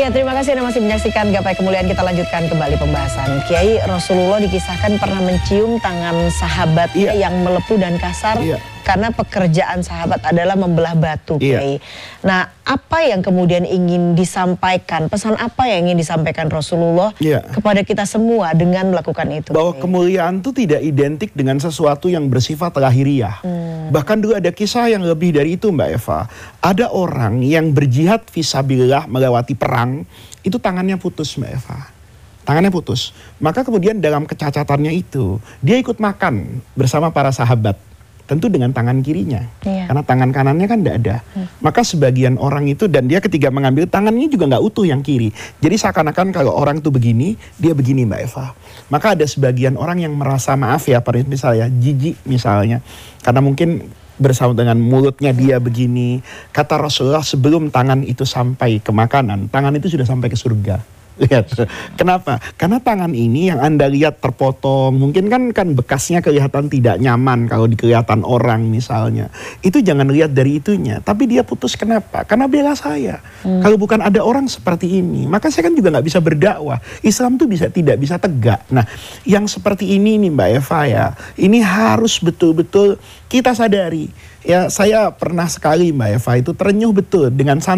Ya, terima kasih Anda masih menyaksikan Gapai Kemuliaan. Kita lanjutkan kembali pembahasan. Kiai, Rasulullah dikisahkan pernah mencium tangan sahabatnya yang melepuh dan kasar karena pekerjaan sahabat adalah membelah batu, Kiai. Nah, apa yang kemudian ingin disampaikan? Pesan apa yang ingin disampaikan Rasulullah kepada kita semua dengan melakukan itu? Bahwa kemuliaan itu tidak identik dengan sesuatu yang bersifat lahiriah. Bahkan dulu ada kisah yang lebih dari itu, Mbak Eva. Ada orang yang berjihad fisabilillah melewati perang, itu tangannya putus, Mbak Eva. Tangannya putus. Maka kemudian dalam kecacatannya itu, dia ikut makan bersama para sahabat. Tentu dengan tangan kirinya. Karena tangan kanannya kan tidak ada. Maka sebagian orang itu, dan dia ketika mengambil tangannya juga nggak utuh yang kiri. Jadi seakan-akan kalau orang itu begini, dia begini, Mbak Eva. Maka ada sebagian orang yang merasa, maaf ya, misalnya jijik misalnya. Karena mungkin bersama dengan mulutnya dia begini. Kata Rasulullah, sebelum tangan itu sampai ke makanan, tangan itu sudah sampai ke surga. Lihat, kenapa? Karena tangan ini yang Anda lihat terpotong, mungkin kan bekasnya kelihatan tidak nyaman kalau kelihatan orang misalnya. Itu jangan lihat dari itunya, tapi dia putus kenapa? Karena bela saya. Kalau bukan ada orang seperti ini, maka saya kan juga nggak bisa berdakwah. Islam tuh tidak bisa tegak. Nah, yang seperti ini nih Mbak Eva ya, ini harus betul-betul kita sadari. Ya, saya pernah sekali Mbak Eva itu terenyuh betul dengan